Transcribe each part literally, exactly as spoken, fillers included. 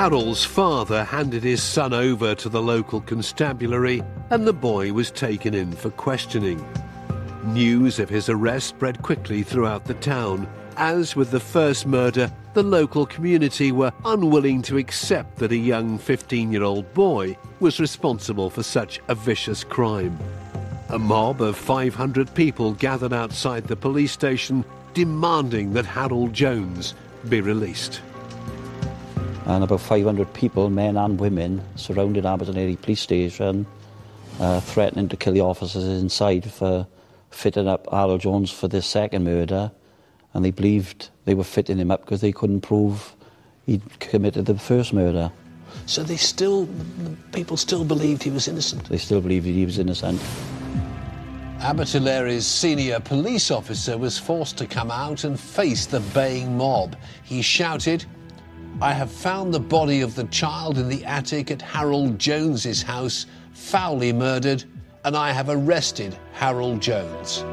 Harold's father handed his son over to the local constabulary and the boy was taken in for questioning. News of his arrest spread quickly throughout the town. As with the first murder, the local community were unwilling to accept that a young fifteen-year-old boy was responsible for such a vicious crime. A mob of five hundred people gathered outside the police station demanding that Harold Jones be released. And about five hundred people, men and women, surrounded Aberdeen police station, uh, threatening to kill the officers inside for fitting up Harold Jones for this second murder. And they believed they were fitting him up because they couldn't prove he'd committed the first murder. So they still, people still believed he was innocent? They still believed he was innocent. Abertillary's senior police officer was forced to come out and face the baying mob. He shouted, "I have found the body of the child in the attic at Harold Jones's house, foully murdered, and I have arrested Harold Jones."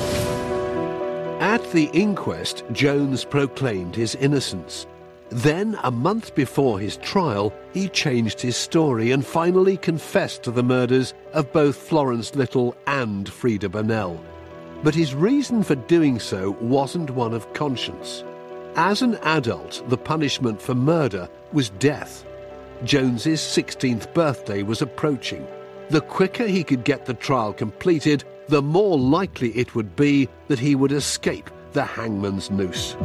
At the inquest, Jones proclaimed his innocence. Then, a month before his trial, he changed his story and finally confessed to the murders of both Florence Little and Freda Burnell. But his reason for doing so wasn't one of conscience. As an adult, the punishment for murder was death. Jones's sixteenth birthday was approaching. The quicker he could get the trial completed, the more likely it would be that he would escape the hangman's noose.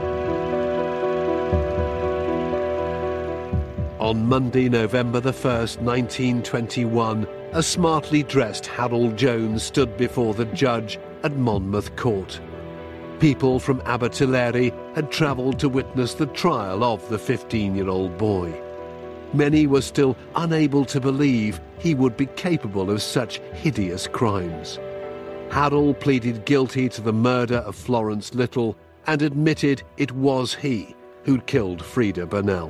On Monday, November the first, nineteen twenty-one, a smartly dressed Harold Jones stood before the judge at Monmouth Court. People from Abertillery had travelled to witness the trial of the fifteen-year-old boy. Many were still unable to believe he would be capable of such hideous crimes. Harold pleaded guilty to the murder of Florence Little and admitted it was he who'd killed Freda Burnell.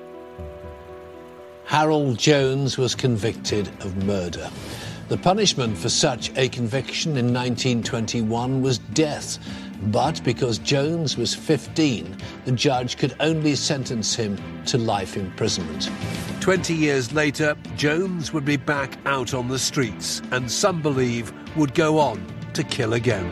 Harold Jones was convicted of murder. The punishment for such a conviction in nineteen twenty-one was death, but because Jones was fifteen, the judge could only sentence him to life imprisonment. Twenty years later, Jones would be back out on the streets and some believe would go on to kill again.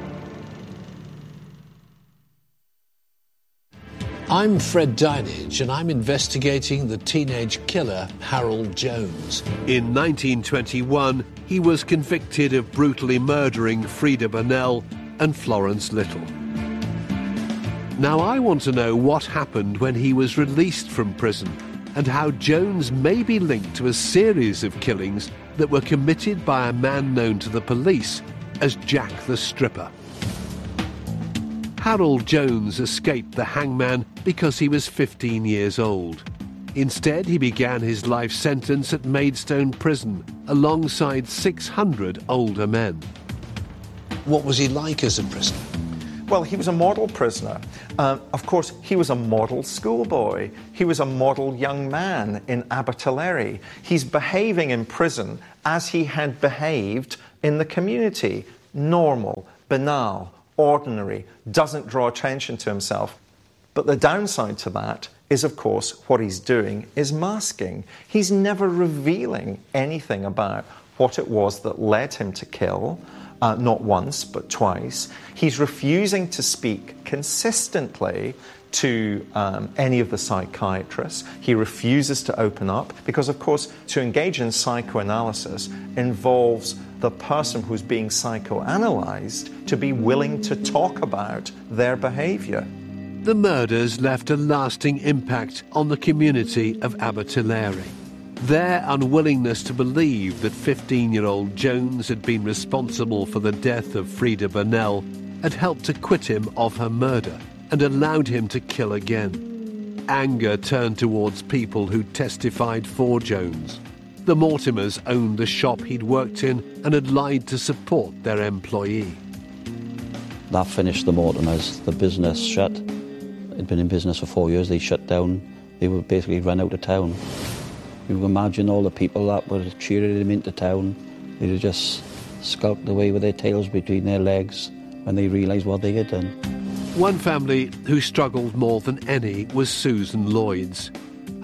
I'm Fred Dinage and I'm investigating the teenage killer Harold Jones. In nineteen twenty-one, he was convicted of brutally murdering Freda Burnell and Florence Little. Now I want to know what happened when he was released from prison and how Jones may be linked to a series of killings that were committed by a man known to the police as Jack the Stripper. Harold Jones escaped the hangman because he was fifteen years old. Instead, he began his life sentence at Maidstone Prison alongside six hundred older men. What was he like as a prisoner? Well, he was a model prisoner. Uh, of course, he was a model schoolboy. He was a model young man in Abertillery. He's behaving in prison as he had behaved in the community. Normal, banal, ordinary, doesn't draw attention to himself. But the downside to that is, of course, what he's doing is masking. He's never revealing anything about what it was that led him to kill. Uh, not once, but twice. He's refusing to speak consistently to um, any of the psychiatrists. He refuses to open up because, of course, to engage in psychoanalysis involves the person who's being psychoanalyzed to be willing to talk about their behaviour. The murders left a lasting impact on the community of Abertillery. Their unwillingness to believe that fifteen-year-old Jones had been responsible for the death of Freda Burnell had helped acquit him of her murder and allowed him to kill again. Anger turned towards people who testified for Jones. The Mortimers owned the shop he'd worked in and had lied to support their employee. That finished the Mortimers. The business shut. It'd been in business for four years. They shut down. They were basically run out of town. You can imagine all the people that were cheering him into town. They'd have just skulked away with their tails between their legs when they realised what they had done. One family who struggled more than any was Susan Lloyd's.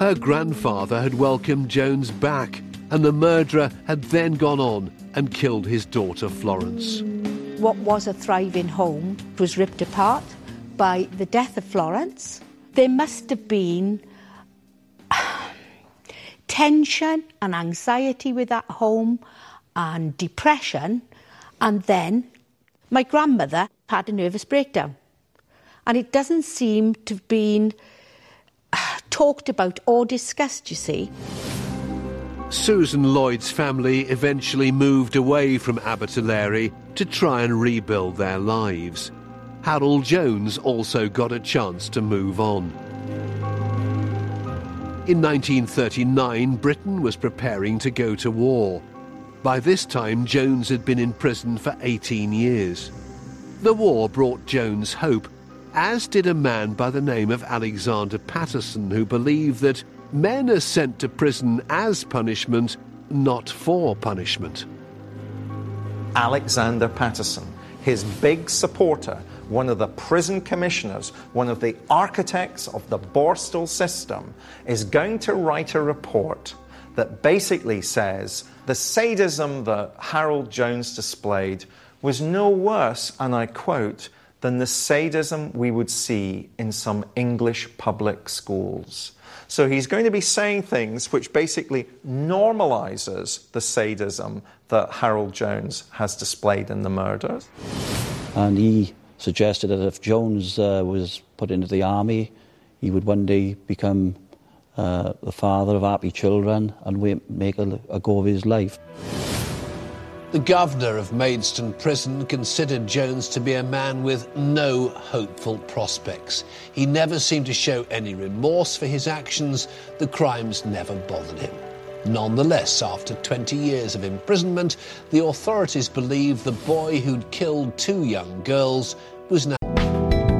Her grandfather had welcomed Jones back, and the murderer had then gone on and killed his daughter Florence. What was a thriving home was ripped apart by the death of Florence. There must have been tension and anxiety with that home and depression, and then my grandmother had a nervous breakdown, and it doesn't seem to have been talked about or discussed, you see. Susan Lloyd's family eventually moved away from Abertillery to try and rebuild their lives. Harold Jones also got a chance to move on. In nineteen thirty-nine, Britain was preparing to go to war. By this time, Jones had been in prison for eighteen years. The war brought Jones hope, as did a man by the name of Alexander Patterson, who believed that men are sent to prison as punishment, not for punishment. Alexander Patterson, his big supporter, one of the prison commissioners, one of the architects of the Borstal system, is going to write a report that basically says the sadism that Harold Jones displayed was no worse, and I quote, than the sadism we would see in some English public schools. So he's going to be saying things which basically normalises the sadism that Harold Jones has displayed in the murders. And he suggested that if Jones uh, was put into the army, he would one day become uh, the father of happy children and make a, a go of his life. The governor of Maidstone Prison considered Jones to be a man with no hopeful prospects. He never seemed to show any remorse for his actions. The crimes never bothered him. Nonetheless, after twenty years of imprisonment, the authorities believe the boy who'd killed two young girls was now